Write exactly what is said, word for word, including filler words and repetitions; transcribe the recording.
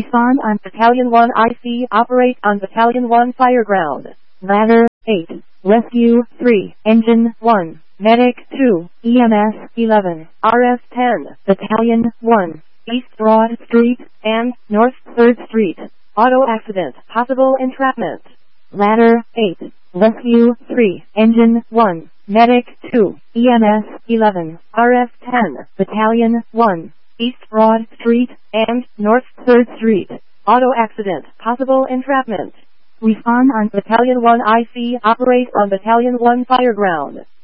Respond on Battalion one I C. Operate on Battalion one Fireground. Ladder eight. Rescue three. Engine one. Medic two. E M S eleven. R F ten. Battalion one. East Broad Street and North third Street. Auto accident. Possible entrapment. Ladder eight. Rescue three. Engine one. Medic two. E M S eleven. R F ten. Battalion one. East Broad Street and North third Street. Auto accident. Possible entrapment. Respond on Battalion one I C. Operate on Battalion one Fireground.